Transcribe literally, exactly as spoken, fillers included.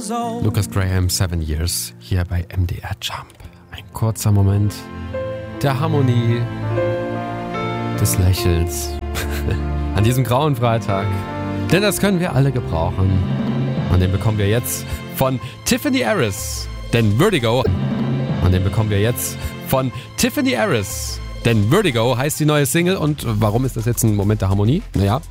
Lucas Graham, Seven Years, hier bei M D R Jump. Ein kurzer Moment der Harmonie, des Lächelns an diesem grauen Freitag. Denn das können wir alle gebrauchen. Und den bekommen wir jetzt von Tiffany Harris. Denn Vertigo. Und den bekommen wir jetzt von Tiffany Harris. Denn Vertigo heißt die neue Single. Und warum ist das jetzt ein Moment der Harmonie? Naja,